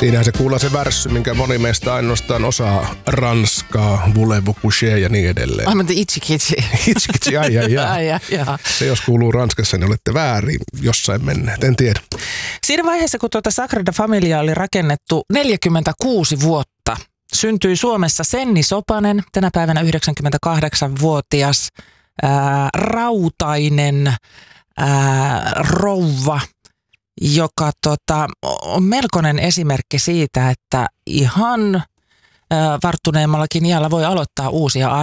Siinähän se kuullaan se värssy, minkä moni meistä ainoastaan osaa ranskaa, voulez-vous coucher ja niin edelleen. Ai mä tein itsikitsi. Itsikitsi, ai. Se jos kuuluu Ranskassa, niin olette väärin jossain menneet, en tiedä. Siinä vaiheessa, kun tuota Sagrada Familia oli rakennettu 46 vuotta, syntyi Suomessa Senni Sopanen, tänä päivänä 98-vuotias, rautainen rouva, joka on melkoinen esimerkki siitä, että ihan varttuneemmallakin iällä voi aloittaa uusia